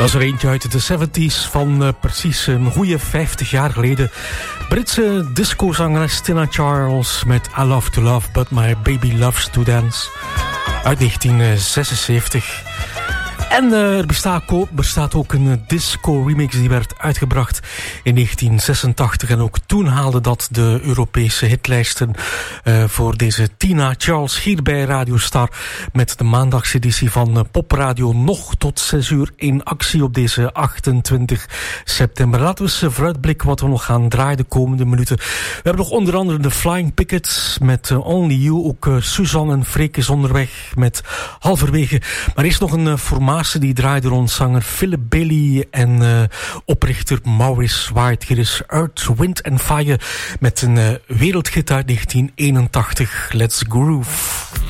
Dat is er eentje uit de 70s van precies een goede 50 jaar geleden. Britse discozangeres Tina Charles met I Love to Love But My Baby Loves to Dance uit 1976. En er bestaat ook een disco-remix die werd uitgebracht in 1986. En ook toen haalde dat de Europese hitlijsten voor deze Tina Charles hier bij Radio Star. Met de maandagseditie van Popradio nog tot 6 uur in actie op deze 28 september. Laten we eens vooruitblikken wat we nog gaan draaien de komende minuten. We hebben nog onder andere de Flying Pickets met Only You. Ook Suzanne en Freek is onderweg met Halverwege. Maar eerst nog een formatie die draaide rond zanger Philip Bailey en oprichter Maurice White. Hier is Earth, Wind and Fire met een wereldhit uit 1981. Let's Groove.